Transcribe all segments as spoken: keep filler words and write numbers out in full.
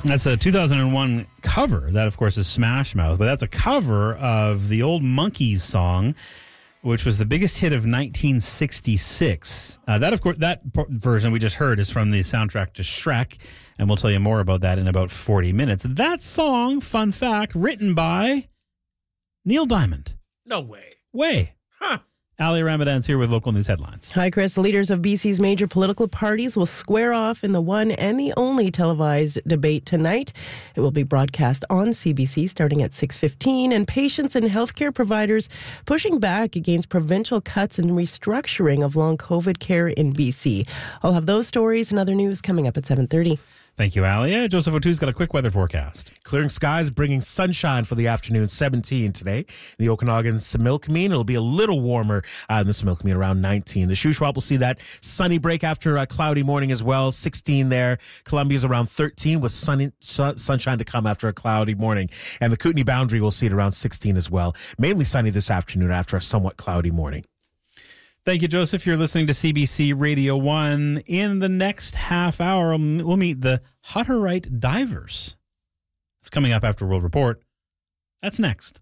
That's a two thousand one cover. That, of course, is Smash Mouth, but that's a cover of the old Monkees song, which was the biggest hit of nineteen sixty-six. Uh, that, of course, that version we just heard is from the soundtrack to Shrek, and we'll tell you more about that in about forty minutes. That song, fun fact, written by Neil Diamond. No way. Way. Huh. Ali Ramadan's here with local news headlines. Hi, Chris. Leaders of B C's major political parties will square off in the one and the only televised debate tonight. It will be broadcast on C B C starting at six fifteen, and patients and healthcare providers pushing back against provincial cuts and restructuring of long COVID care in B C. I'll have those stories and other news coming up at seven thirty. Thank you, Ali. Joseph O'Toole's got a quick weather forecast. Clearing skies, bringing sunshine for the afternoon, seventeen today. In the Okanagan Similkameen, it'll be a little warmer uh, in the Similkameen, around nineteen. The Shuswap will see that sunny break after a cloudy morning as well, sixteen there. Columbia's around thirteen with sunny, sun, sunshine to come after a cloudy morning. And the Kootenay Boundary will see it around sixteen as well. Mainly sunny this afternoon after a somewhat cloudy morning. Thank you, Joseph. You're listening to C B C Radio one. In the next half hour, we'll meet the Hutterite Divers. It's coming up after World Report. That's next.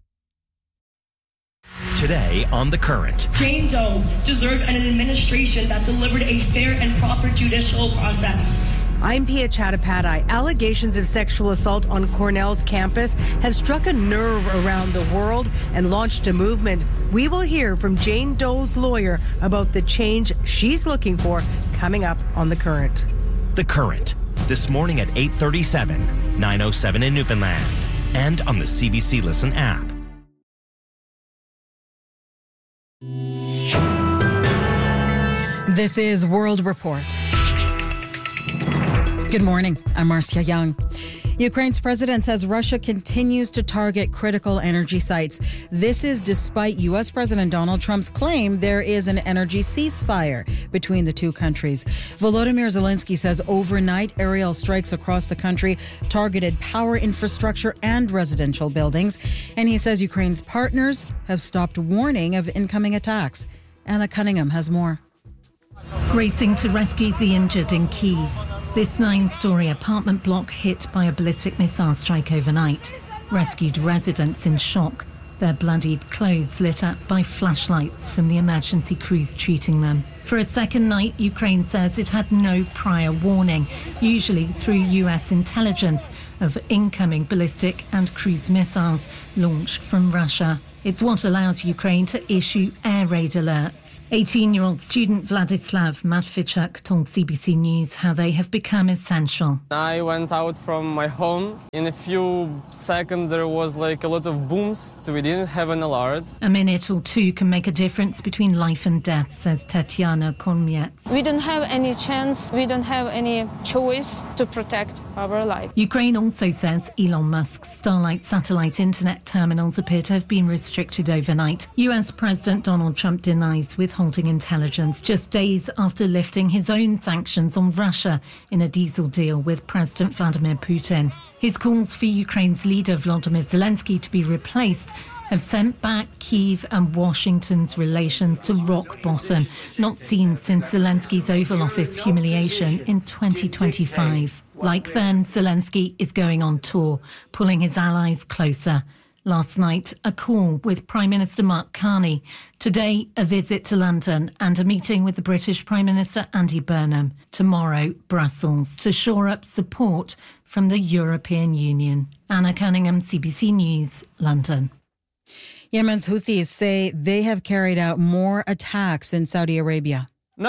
Today on The Current. Jane Doe deserved an administration that delivered a fair and proper judicial process. I'm Pia Chattopadhyay. Allegations of sexual assault on Cornell's campus have struck a nerve around the world and launched a movement. We will hear from Jane Doe's lawyer about the change she's looking for coming up on The Current. The Current, this morning at eight thirty-seven, nine oh seven in Newfoundland, and on the C B C Listen app. This is World Report. Good morning. I'm Marcia Young. Ukraine's president says Russia continues to target critical energy sites. This is despite U S. President Donald Trump's claim there is an energy ceasefire between the two countries. Volodymyr Zelensky says overnight aerial strikes across the country targeted power infrastructure and residential buildings. And he says Ukraine's partners have stopped warning of incoming attacks. Anna Cunningham has more. Racing to rescue the injured in Kyiv. This nine-storey apartment block hit by a ballistic missile strike overnight. Rescued residents in shock, their bloodied clothes lit up by flashlights from the emergency crews treating them. For a second night, Ukraine says it had no prior warning, usually through U S intelligence, of incoming ballistic and cruise missiles launched from Russia. It's what allows Ukraine to issue air raid alerts. eighteen-year-old student Vladislav Matvichuk told C B C News how they have become essential. I went out from my home. In a few seconds there was like a lot of booms, so we didn't have an alert. A minute or two can make a difference between life and death, says Tatiana Konmiets. We don't have any chance, we don't have any choice to protect our life. Ukraine also says Elon Musk's Starlink satellite internet terminals appear to have been restricted. restricted overnight. U S. President Donald Trump denies withholding intelligence just days after lifting his own sanctions on Russia in a diesel deal with President Vladimir Putin. His calls for Ukraine's leader Volodymyr Zelensky to be replaced have sent back Kyiv and Washington's relations to rock bottom, not seen since Zelensky's Oval Office humiliation in twenty twenty-five. Like then, Zelensky is going on tour, pulling his allies closer. Last night, a call with Prime Minister Mark Carney. Today, a visit to London and a meeting with the British Prime Minister Andy Burnham. Tomorrow, Brussels, to shore up support from the European Union. Anna Cunningham, C B C News, London. Yemen's Houthis say they have carried out more attacks in Saudi Arabia. A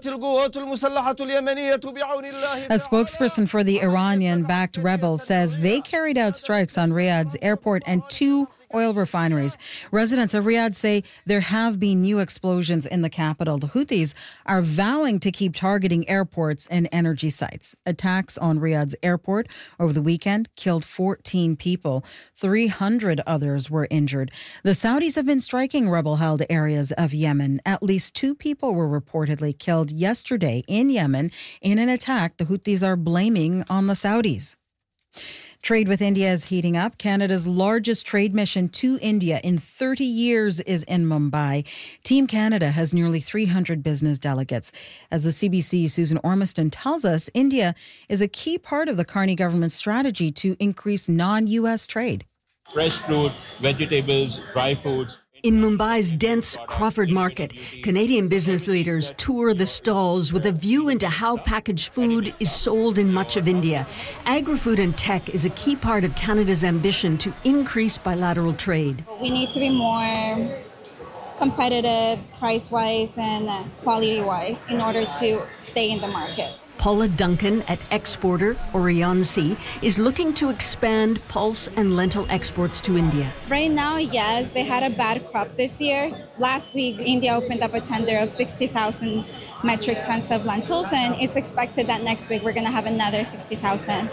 spokesperson for the Iranian-backed rebels says they carried out strikes on Riyadh's airport and two oil refineries. Residents of Riyadh say there have been new explosions in the capital. The Houthis are vowing to keep targeting airports and energy sites. Attacks on Riyadh's airport over the weekend killed fourteen people. three hundred others were injured. The Saudis have been striking rebel-held areas of Yemen. At least two people were reportedly killed yesterday in Yemen in an attack the Houthis are blaming on the Saudis. Trade with India is heating up. Canada's largest trade mission to India in thirty years is in Mumbai. Team Canada has nearly three hundred business delegates. As the C B C's Susan Ormiston tells us, India is a key part of the Carney government's strategy to increase non-U S trade. Fresh fruit, vegetables, dry foods. In Mumbai's dense Crawford Market, Canadian business leaders tour the stalls with a view into how packaged food is sold in much of India. Agri-food and tech is a key part of Canada's ambition to increase bilateral trade. We need to be more competitive price-wise and quality-wise in order to stay in the market. Paula Duncan at exporter Orion-C is looking to expand pulse and lentil exports to India. Right now, yes, they had a bad crop this year. Last week, India opened up a tender of sixty thousand metric tons of lentils, and it's expected that next week we're going to have another sixty thousand.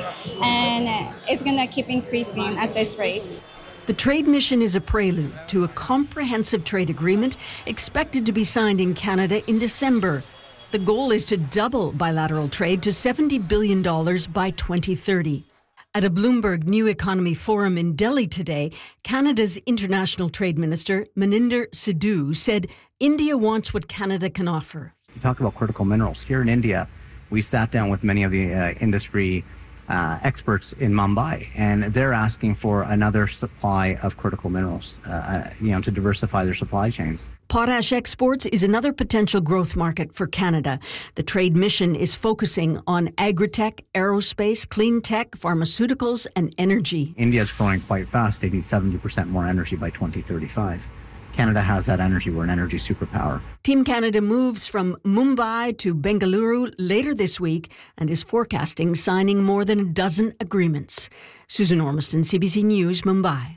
And it's going to keep increasing at this rate. The trade mission is a prelude to a comprehensive trade agreement expected to be signed in Canada in December. The goal is to double bilateral trade to seventy billion dollars by twenty thirty. At a Bloomberg New Economy Forum in Delhi today, Canada's International Trade Minister, Maninder Sidhu, said India wants what Canada can offer. You talk about critical minerals. Here in India, we sat down with many of the uh, industry uh, experts in Mumbai, and they're asking for another supply of critical minerals, uh, you know, to diversify their supply chains. Potash exports is another potential growth market for Canada. The trade mission is focusing on agri-tech, aerospace, clean tech, pharmaceuticals, and energy. India is growing quite fast. They need seventy percent more energy by twenty thirty-five. Canada has that energy. We're an energy superpower. Team Canada moves from Mumbai to Bengaluru later this week and is forecasting signing more than a dozen agreements. Susan Ormiston, C B C News, Mumbai.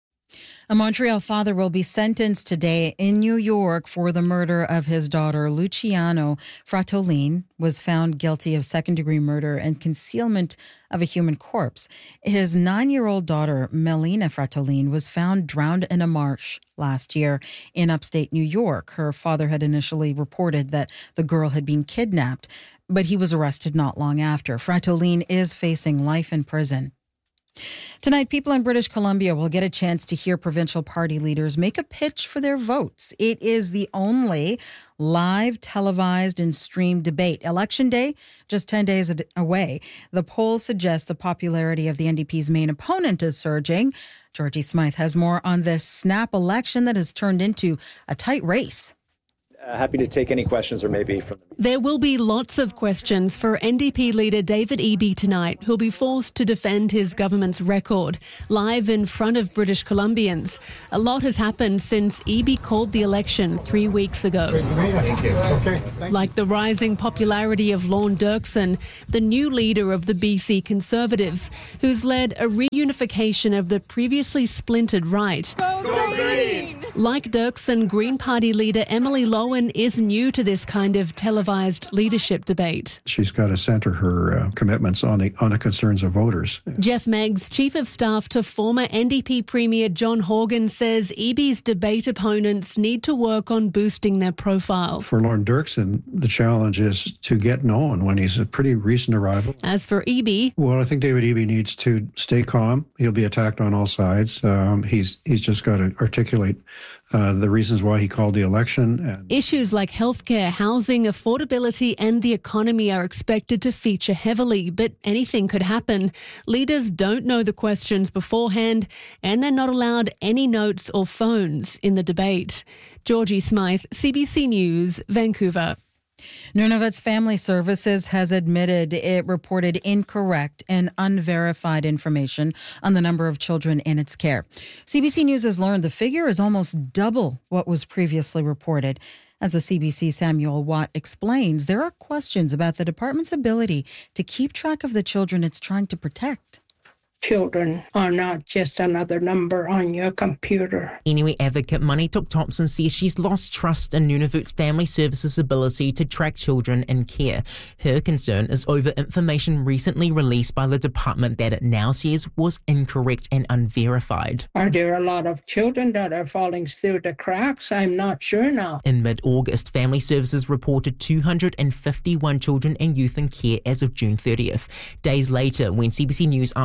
A Montreal father will be sentenced today in New York for the murder of his daughter. Luciano Fratolin was found guilty of second-degree murder and concealment of a human corpse. His nine-year-old daughter, Melina Fratolin, was found drowned in a marsh last year in upstate New York. Her father had initially reported that the girl had been kidnapped, but he was arrested not long after. Fratolin is facing life in prison. Tonight, people in British Columbia will get a chance to hear provincial party leaders make a pitch for their votes. It is the only live, televised, and streamed debate. Election Day, just ten days away. The polls suggest the popularity of the N D P's main opponent is surging. Georgie Smythe has more on this snap election that has turned into a tight race. Uh, happy to take any questions or maybe from... There will be lots of questions for N D P leader David Eby tonight, who'll be forced to defend his government's record, live in front of British Columbians. A lot has happened since Eby called the election three weeks ago. Thank you. Okay. Like the rising popularity of Lorne Dirksen, the new leader of the B C Conservatives, who's led a reunification of the previously splintered right. Go Green! Like Dirksen, Green Party leader Emily Lowen is new to this kind of televised leadership debate. She's got to center her uh, commitments on the on the concerns of voters. Jeff Meggs, Chief of Staff to former N D P Premier John Horgan, says Eby's debate opponents need to work on boosting their profile. For Lorne Dirksen, the challenge is to get known when he's a pretty recent arrival. As for Eby... Well, I think David Eby needs to stay calm. He'll be attacked on all sides. Um, he's, he's just got to articulate Uh, the reasons why he called the election. And issues like healthcare, housing, affordability and the economy are expected to feature heavily, but anything could happen. Leaders don't know the questions beforehand and they're not allowed any notes or phones in the debate. Georgie Smythe, C B C News, Vancouver. Nunavut's Family Services has admitted it reported incorrect and unverified information on the number of children in its care. C B C News has learned the figure is almost double what was previously reported. As the C B C Samuel Watt explains, there are questions about the department's ability to keep track of the children it's trying to protect. Children are not just another number on your computer. Inuit advocate Manitok Thompson says she's lost trust in Nunavut's Family Services' ability to track children in care. Her concern is over information recently released by the department that it now says was incorrect and unverified. Are there a lot of children that are falling through the cracks? I'm not sure now. In mid-August, Family Services reported two hundred fifty-one children and youth in care as of June thirtieth. Days later, when C B C News asked for a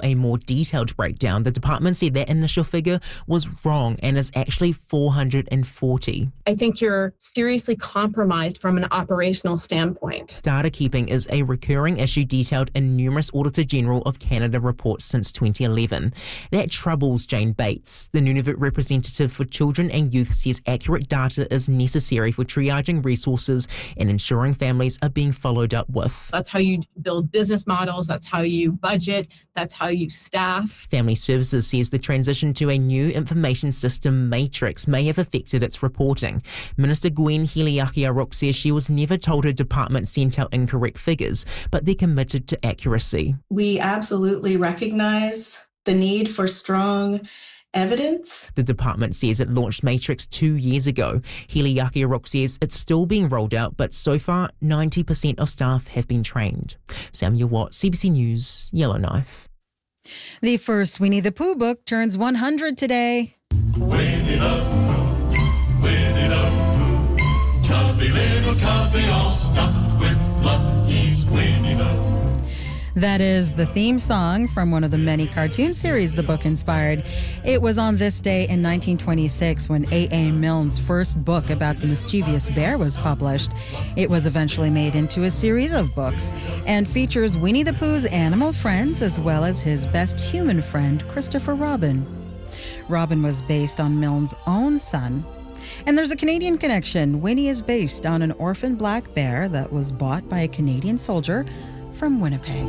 a more detailed breakdown, the department said that initial figure was wrong and is actually four hundred forty. I think you're seriously compromised from an operational standpoint. Data keeping is a recurring issue detailed in numerous Auditor General of Canada reports since twenty eleven. That troubles Jane Bates. The Nunavut representative for children and youth says accurate data is necessary for triaging resources and ensuring families are being followed up with. That's how you build business models. That's how you budget. That's how you staff. Family Services says the transition to a new information system matrix may have affected its reporting. Minister Gwen Hiliaki-Aruk says she was never told her department sent out incorrect figures, but they're committed to accuracy. We absolutely recognize the need for strong evidence. The department says it launched Matrix two years ago. Hiliaki-Aruk says it's still being rolled out, but so far ninety percent of staff have been trained. Samuel Watt, C B C News, Yellowknife. The first Winnie the Pooh book turns one hundred today. Winnie the Pooh, Winnie the Pooh, tubby little tubby all stuffed with fluff, he's Winnie the Pooh. That is the theme song from one of the many cartoon series the book inspired. It was on this day in nineteen twenty-six when A A. Milne's first book about the mischievous bear was published. It was eventually made into a series of books and features Winnie the Pooh's animal friends as well as his best human friend, Christopher Robin. Robin was based on Milne's own son. And there's a Canadian connection. Winnie is based on an orphan black bear that was bought by a Canadian soldier from Winnipeg.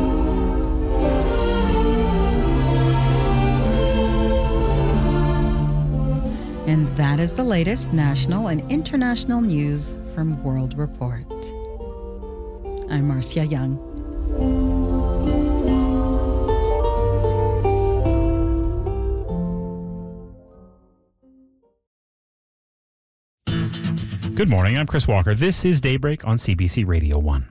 And that is the latest national and international news from World Report. I'm Marcia Young. Good morning, I'm Chris Walker. This is Daybreak on C B C Radio one.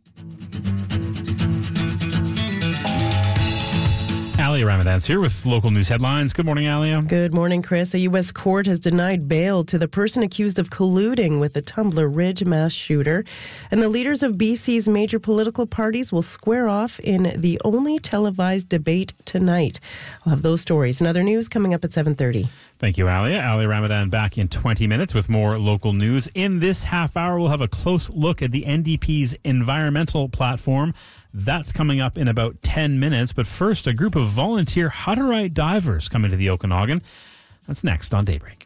Alia Ramadan's here with local news headlines. Good morning, Alia. Good morning, Chris. A U S court has denied bail to the person accused of colluding with the Tumbler Ridge mass shooter. And the leaders of B C's major political parties will square off in the only televised debate tonight. I'll have those stories and other news coming up at seven thirty. Thank you, Alia. Alia Ramadan back in twenty minutes with more local news. In this half hour, we'll have a close look at the N D P's environmental platform. That's coming up in about ten minutes. But first, a group of volunteer Hutterite divers coming to the Okanagan. That's next on Daybreak.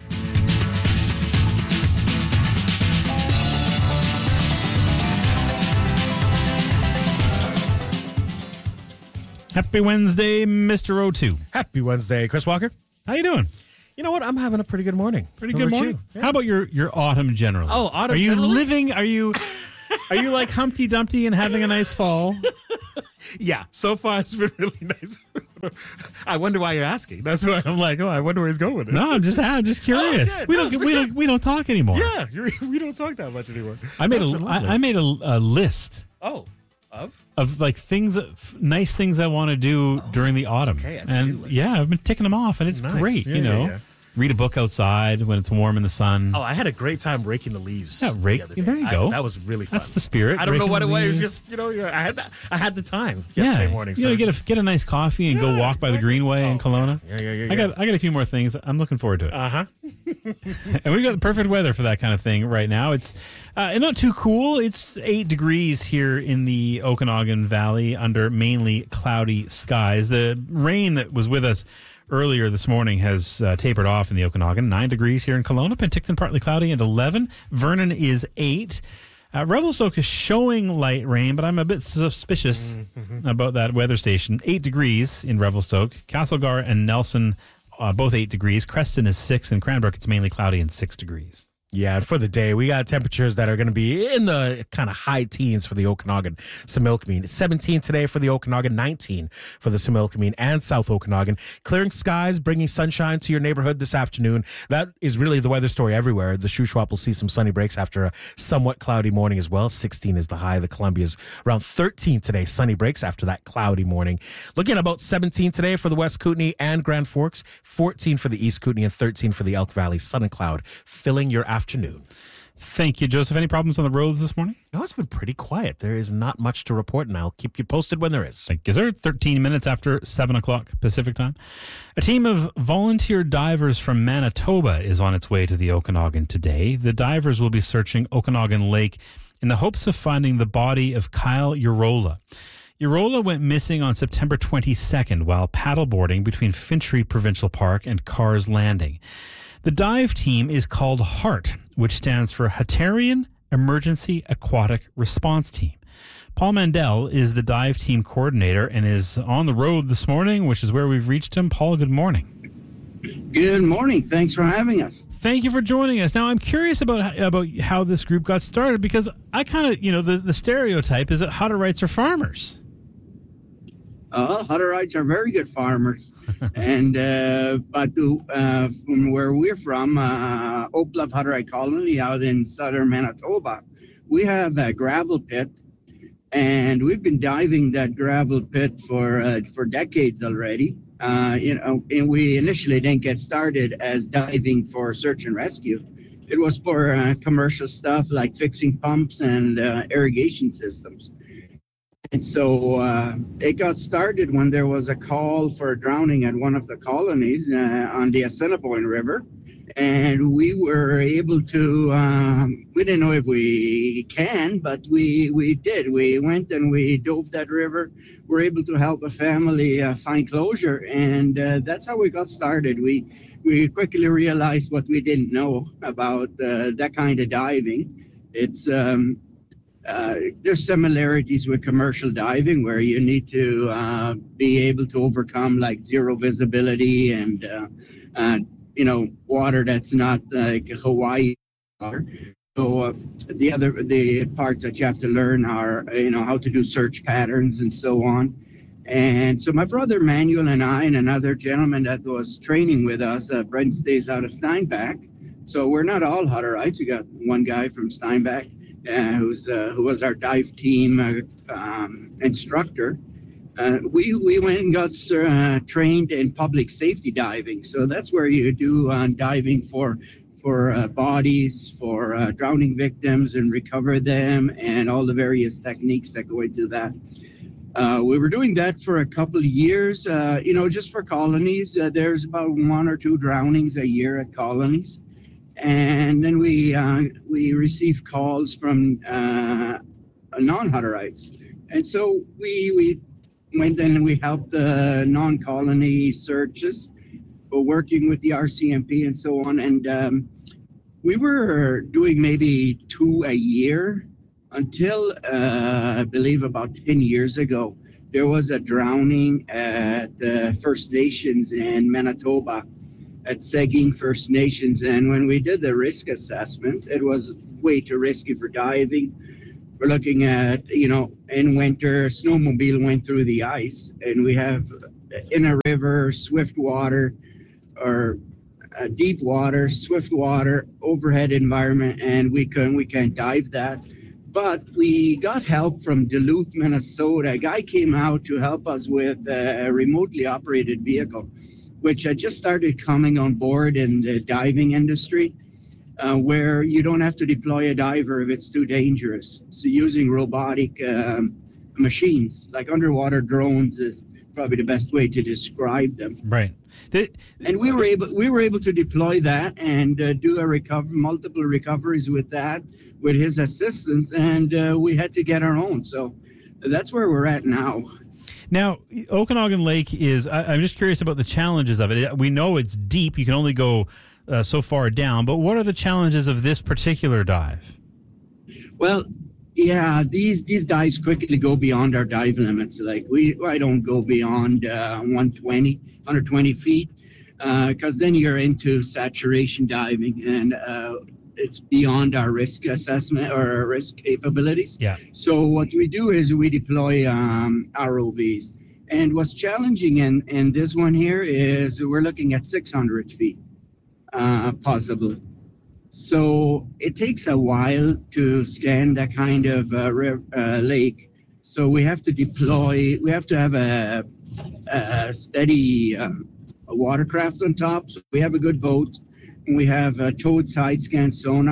Happy Wednesday, Mister O two. Happy Wednesday, Chris Walker. How you doing? You know what? I'm having a pretty good morning. Pretty How good about morning. you? How about your, your autumn generally? Oh, autumn Are you generally? living, are you... Are you like Humpty Dumpty and having a nice fall? Yeah, so far it's been really nice. I wonder why you're asking. That's why I'm like, oh, I wonder where he's going with it. No, I'm just I'm just curious. Oh, good. we No, don't it's we been don't we don't talk anymore. Yeah, you're, we don't talk that much anymore. I made That's a been I, lovely. I made a, a list Oh, of? of like things, f- nice things I want to do during the autumn. okay, a to-do and list. yeah, I've been ticking them off, and it's Nice. great. Yeah, you yeah, know, yeah. read a book outside when it's warm in the sun. Oh, I had a great time raking the leaves. Yeah, rake- the other day. there you I- go. that was really fun. That's the spirit. I don't know raking what the it was. It was leaves. just, you know, I had that. I had the time yesterday yeah, morning. you So know, I get just- a get a nice coffee and go Yeah, walk by the Greenway in Kelowna. Yeah, yeah, yeah, I got I got a few more things. I'm looking forward to it. Uh huh. And we've got the perfect weather for that kind of thing right now. It's uh, not too cool. It's eight degrees here in the Okanagan Valley under mainly cloudy skies. The rain that was with us earlier this morning has uh, tapered off in the Okanagan. Nine degrees here in Kelowna. Penticton partly cloudy and eleven. Vernon is eight. Uh, Revelstoke is showing light rain, but I'm a bit suspicious Mm-hmm. about that weather station. Eight degrees in Revelstoke. Castlegar and Nelson, uh, both eight degrees. Creston is six, and Cranbrook, it's mainly cloudy and six degrees. Yeah, and for the day, we got temperatures that are going to be in the kind of high teens for the Okanagan, Similkameen. It's seventeen today for the Okanagan, nineteen for the Similkameen and South Okanagan. Clearing skies, bringing sunshine to your neighborhood this afternoon. That is really the weather story everywhere. The Shuswap will see some sunny breaks after a somewhat cloudy morning as well. sixteen is the high. The Columbia's around thirteen today. Sunny breaks after that cloudy morning. Looking at about seventeen today for the West Kootenay and Grand Forks. fourteen for the East Kootenay and thirteen for the Elk Valley. Sun and cloud filling your afternoon. Thank you, Joseph. Any problems on the roads this morning? No, it's been pretty quiet. There is not much to report, and I'll keep you posted when there is. Thank you, sir. thirteen minutes after seven o'clock Pacific time. A team of volunteer divers from Manitoba is on its way to the Okanagan today. The divers will be searching Okanagan Lake in the hopes of finding the body of Kyle Urola. Urola went missing on September twenty-second while paddleboarding between Fintry Provincial Park and Carr's Landing. The dive team is called HART, which stands for Hatarian Emergency Aquatic Response Team. Paul Mandel is the dive team coordinator and is on the road this morning, which is where we've reached him. Paul, good morning. Good morning. Thanks for having us. Thank you for joining us. Now, I'm curious about about how this group got started, because I kind of, you know, the, the stereotype is that Hutterites are farmers. Uh, Hutterites are very good farmers, and uh, but uh, from where we're from, uh, Oak Bluff Hutterite Colony out in southern Manitoba, we have a gravel pit, and we've been diving that gravel pit for uh, for decades already. Uh, you know, and we initially didn't get started as diving for search and rescue. It was for uh, commercial stuff like fixing pumps and uh, irrigation systems. And so uh, it got started when there was a call for drowning at one of the colonies uh, on the Assiniboine River. And we were able to, um, we didn't know if we can, but we, we did. We went and we dove that river. We were able to help a family uh, find closure. And uh, that's how we got started. We, we quickly realized what we didn't know about uh, that kind of diving. It's... Um, Uh, there's similarities with commercial diving where you need to uh, be able to overcome like zero visibility and, uh, uh, you know, water that's not like Hawaii water. So uh, the other, the parts that you have to learn are, you know, how to do search patterns and so on. And so my brother Manuel and I and another gentleman that was training with us, uh, Brent stays out of Steinbach. So we're not all Hutterites. We got one guy from Steinbach. Uh, who's uh, who was our dive team uh, um, instructor. Uh, we we went and got uh, trained in public safety diving. So that's where you do uh, diving for for uh, bodies, for uh, drowning victims, and recover them, and all the various techniques that go into that. Uh, we were doing that for a couple of years. Uh, you know, just for colonies, uh, there's about one or two drownings a year at colonies. And then we uh, we received calls from uh, non-Hutterites. And so we we went and we helped the non-colony searches, but working with the R C M P and so on. And um, we were doing maybe two a year until uh, I believe about ten years ago. There was a drowning at the First Nations in Manitoba, at Seguin First Nations, and when we did the risk assessment, it was way too risky for diving. We're looking at, you know, in winter, snowmobile went through the ice, and we have in a river, swift water, or uh, deep water, swift water, overhead environment, and we couldn't, we can't dive that. But we got help from Duluth, Minnesota. A guy came out to help us with a remotely operated vehicle, which had just started coming on board in the diving industry, uh, where you don't have to deploy a diver if it's too dangerous. So using robotic um, machines, like underwater drones, is probably the best way to describe them. Right. The, and we were able we were able to deploy that and uh, do a recover multiple recoveries with that, with his assistance, and uh, we had to get our own. So that's where we're at now. Now, Okanagan Lake is, I, I'm just curious about the challenges of it. We know it's deep. You can only go uh, so far down. But what are the challenges of this particular dive? Well, yeah, these these dives quickly go beyond our dive limits. Like, we, I don't go beyond uh, one twenty, one twenty feet, because uh, then you're into saturation diving, and uh, it's beyond our risk assessment or our risk capabilities. Yeah. So what we do is we deploy um, R O Vs. And what's challenging in, in this one here is we're looking at six hundred feet, uh, possibly. So it takes a while to scan that kind of uh, uh, lake. So we have to deploy, we have to have a, a steady uh, a watercraft on top. So we have a good boat. And we have a towed side scan sonar.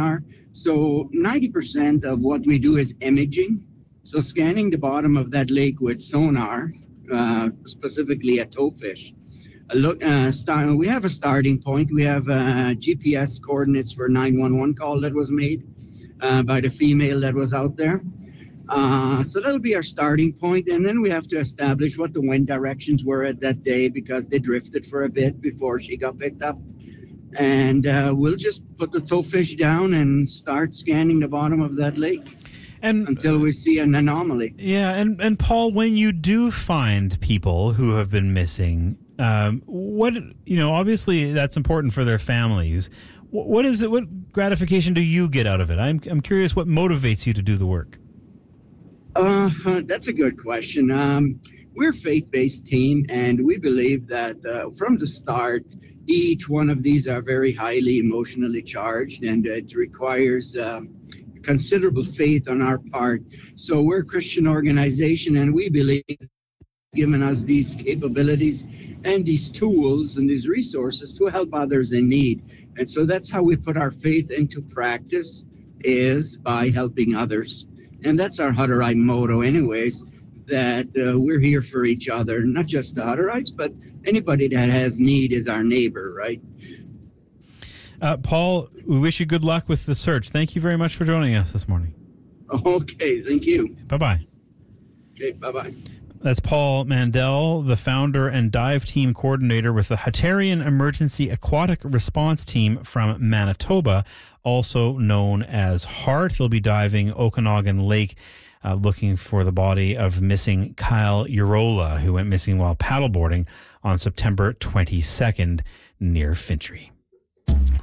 So ninety percent of what we do is imaging. So scanning the bottom of that lake with sonar, uh, specifically a towfish. A look, uh, start, we have a starting point. We have uh, G P S coordinates for nine one one call that was made uh, by the female that was out there. Uh, so that'll be our starting point, and then we have to establish what the wind directions were at that day because they drifted for a bit before she got picked up. And uh, we'll just put the towfish down and start scanning the bottom of that lake and until we see an anomaly. Yeah, and, and Paul, when you do find people who have been missing, um, what, you know, obviously that's important for their families. What, what is it? What gratification do you get out of it? I'm I'm curious what motivates you to do the work. Uh, that's a good question. Um, we're a faith-based team, and we believe that uh, from the start, each one of these are very highly emotionally charged, and it requires um, considerable faith on our part. So we're a Christian organization, and we believe given us these capabilities and these tools and these resources to help others in need. And so that's how we put our faith into practice, is by helping others. And that's our Hutterite motto anyways, that uh, we're here for each other, not just the Hutterites, but anybody that has need is our neighbor, right? Uh, Paul, we wish you good luck with the search. Thank you very much for joining us this morning. Okay, thank you. Bye-bye. Okay, bye-bye. That's Paul Mandel, the founder and dive team coordinator with the Hatarian Emergency Aquatic Response Team from Manitoba, also known as HART. They'll be diving Okanagan Lake, uh, looking for the body of missing Kyle Urola, who went missing while paddleboarding on September twenty-second near Fintry.